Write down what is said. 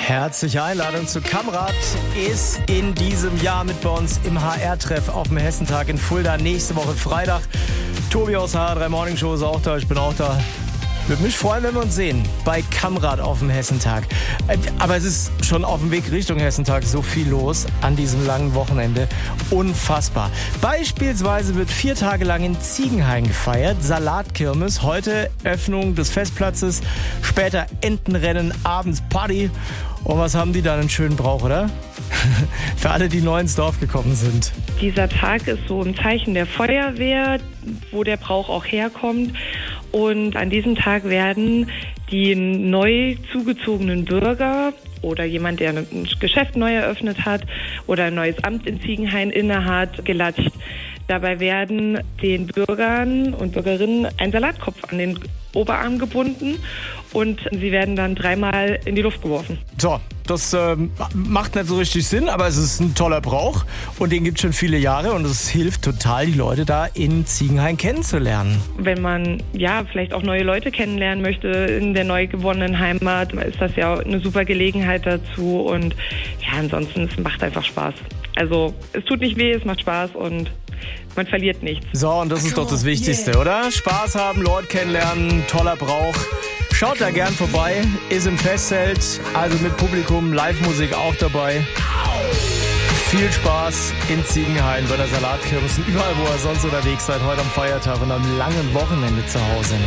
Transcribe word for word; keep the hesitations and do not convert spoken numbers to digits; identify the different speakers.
Speaker 1: Herzliche Einladung zu Kamrad ist in diesem Jahr mit bei uns im H R-Treff auf dem Hessentag in Fulda. Nächste Woche Freitag. Tobi aus der H drei Morning Show ist auch da, ich bin auch da. Würde mich freuen, wenn wir uns sehen bei Kamrad auf dem Hessentag. Aber es ist schon auf dem Weg Richtung Hessentag so viel los an diesem langen Wochenende. Unfassbar. Beispielsweise wird vier Tage lang in Ziegenhain gefeiert. Salatkirmes, heute Öffnung des Festplatzes, später Entenrennen, abends Party. Und was haben die da einen schönen Brauch, oder? Für alle, die neu ins Dorf gekommen sind.
Speaker 2: Dieser Tag ist so ein Zeichen der Feuerwehr, wo der Brauch auch herkommt. Und an diesem Tag werden die neu zugezogenen Bürger oder jemand, der ein Geschäft neu eröffnet hat oder ein neues Amt in Ziegenhain innehat, gelatscht. Dabei werden den Bürgern und Bürgerinnen ein Salatkopf an den Oberarm gebunden und sie werden dann dreimal in die Luft geworfen.
Speaker 1: So, das äh, macht nicht so richtig Sinn, aber es ist ein toller Brauch und den gibt es schon viele Jahre und es hilft total, die Leute da in Ziegenhain kennenzulernen.
Speaker 2: Wenn man ja vielleicht auch neue Leute kennenlernen möchte in der neu gewonnenen Heimat, ist das ja eine super Gelegenheit dazu und ja, ansonsten, es macht einfach Spaß. Also es tut nicht weh, es macht Spaß und man verliert nichts.
Speaker 1: So, und das ist doch das Wichtigste, yeah. Oder? Spaß haben, Leute kennenlernen, toller Brauch. Schaut da gern vorbei, ist im Festzelt, also mit Publikum, Live-Musik auch dabei. Viel Spaß in Ziegenhain bei der Salatkirmes und überall, wo ihr sonst unterwegs seid, heute am Feiertag und am langen Wochenende zu Hause.